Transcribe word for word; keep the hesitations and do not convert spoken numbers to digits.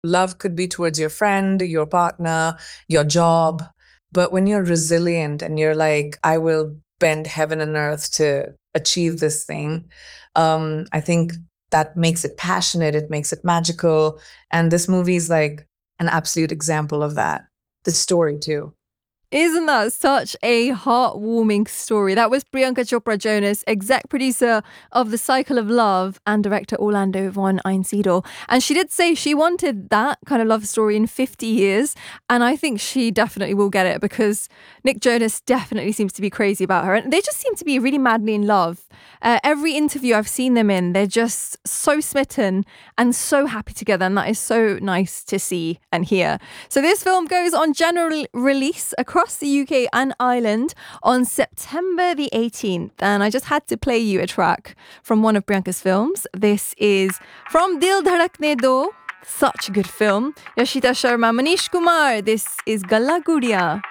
Love could be towards your friend, your partner, your job. But when you're resilient and you're like, I will bend heaven and earth to achieve this thing, um, I think that makes it passionate, it makes it magical. And this movie is like an absolute example of that. The story, too. Isn't that such a heartwarming story? That was Priyanka Chopra Jonas, exec producer of The Cycle of Love and director Orlando von Einsiedel. And she did say she wanted that kind of love story in fifty years. And I think she definitely will get it because Nick Jonas definitely seems to be crazy about her. And they just seem to be really madly in love. Uh, every interview I've seen them in, they're just so smitten and so happy together. And that is so nice to see and hear. So this film goes on general release across the U K and Ireland on September the eighteenth. And I just had to play you a track from one of Priyanka's films. This is from Dil Dhadakne Do. Such a good film. Yoshita Sharma, Manish Kumar. This is Gala Gudiya.